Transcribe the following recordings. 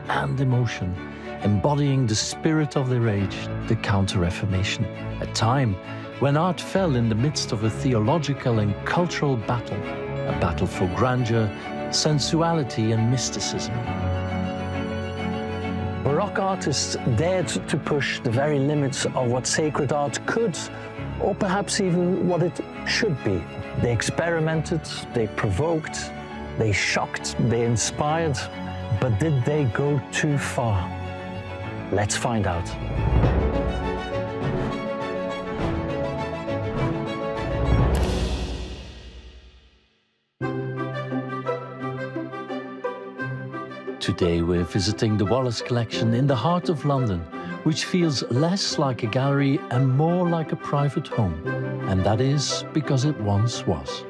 and emotion, embodying the spirit of their age, the Counter-Reformation, a time when art fell in the midst of a theological and cultural battle, a battle for grandeur, sensuality and mysticism. Baroque artists dared to push the very limits of what sacred art could, or perhaps even what it should be. They experimented, they provoked, they shocked, they inspired, but did they go too far? Let's find out. Today we're visiting the Wallace Collection in the heart of London, which feels less like a gallery and more like a private home. And that is because it once was.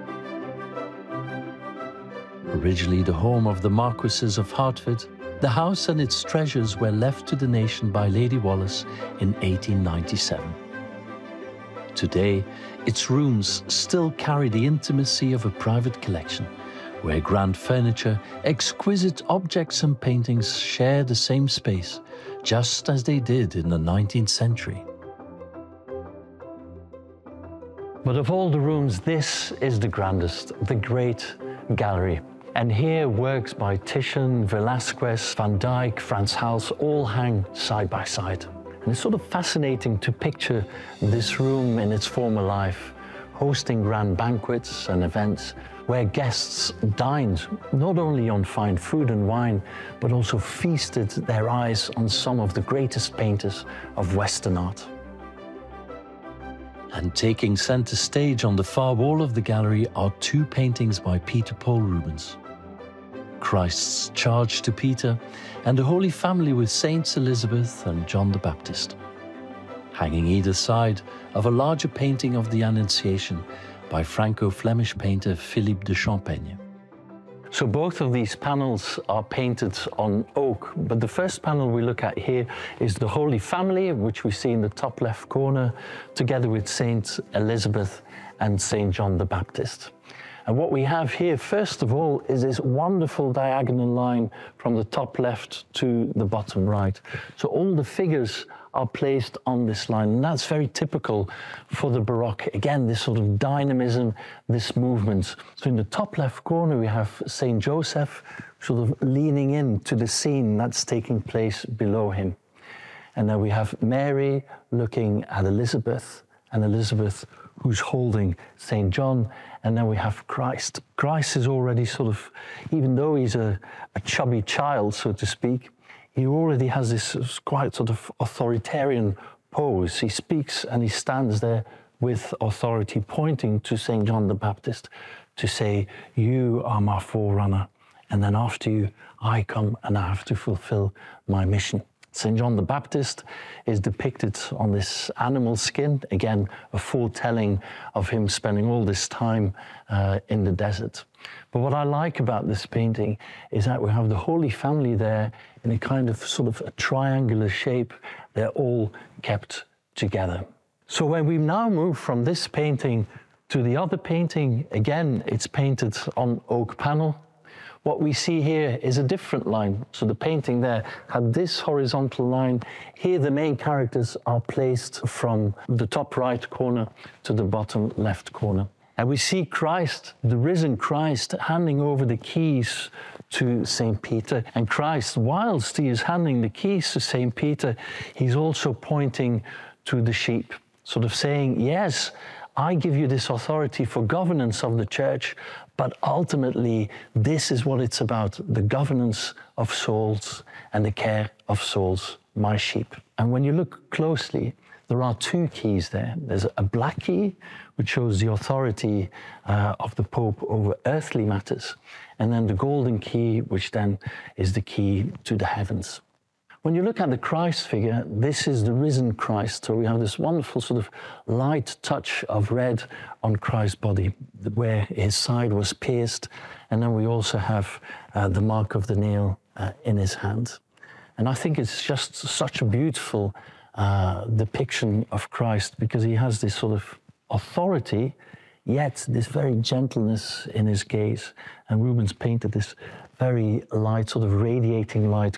Originally the home of the Marquesses of Hertford, the house and its treasures were left to the nation by Lady Wallace in 1897. Today, its rooms still carry the intimacy of a private collection, where grand furniture, exquisite objects and paintings share the same space, just as they did in the 19th century. But of all the rooms, this is the grandest, the Great Gallery. And here works by Titian, Velázquez, Van Dyck, Frans Hals all hang side by side. And it's sort of fascinating to picture this room in its former life, hosting grand banquets and events where guests dined not only on fine food and wine, but also feasted their eyes on some of the greatest painters of Western art. And taking center stage on the far wall of the gallery are two paintings by Peter Paul Rubens. Christ's Charge to Peter and the Holy Family with Saints Elizabeth and John the Baptist, hanging either side of a larger painting of the Annunciation by Franco-Flemish painter Philippe de Champaigne. So both of these panels are painted on oak, but the first panel we look at here is the Holy Family, which we see in the top left corner, together with Saint Elizabeth and Saint John the Baptist. And what we have here, first of all, is this wonderful diagonal line from the top left to the bottom right. So all the figures are placed on this line, and that's very typical for the Baroque. Again, this sort of dynamism, this movement. So in the top left corner, we have Saint Joseph sort of leaning into the scene that's taking place below him. And then we have Mary looking at Elizabeth, and Elizabeth who's holding Saint John, and then we have Christ. Christ is already sort of, even though he's a chubby child, so to speak, he already has this quite sort of authoritarian pose. He speaks and he stands there with authority, pointing to Saint John the Baptist to say, "You are my forerunner, and then after you, I come and I have to fulfill my mission." St. John the Baptist is depicted on this animal skin, again, a foretelling of him spending all this time in the desert. But what I like about this painting is that we have the Holy Family there in a kind of sort of a triangular shape. They're all kept together. So when we now move from this painting to the other painting, again, it's painted on oak panel. What we see here is a different line. So the painting there had this horizontal line. Here the main characters are placed from the top right corner to the bottom left corner. And we see Christ, the risen Christ, handing over the keys to St. Peter. And Christ, whilst he is handing the keys to St. Peter, he's also pointing to the sheep, sort of saying, yes, I give you this authority for governance of the church, but ultimately, this is what it's about, the governance of souls and the care of souls, my sheep. And when you look closely, there are two keys there. There's a black key, which shows the authority of the Pope over earthly matters, and then the golden key, which then is the key to the heavens. When you look at the Christ figure, this is the risen Christ. So we have this wonderful sort of light touch of red on Christ's body, where his side was pierced. And then we also have the mark of the nail in his hand. And I think it's just such a beautiful depiction of Christ, because he has this sort of authority, yet this very gentleness in his gaze. And Rubens painted this very light, sort of radiating light